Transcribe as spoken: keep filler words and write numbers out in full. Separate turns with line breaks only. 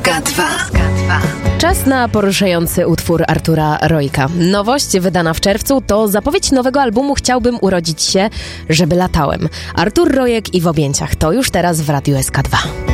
S K dwa.
Czas na poruszający utwór Artura Rojka. Nowość wydana w czerwcu to zapowiedź nowego albumu Chciałbym urodzić się, żeby latałem. Artur Rojek i w objęciach. To już teraz w Radiu S K dwa.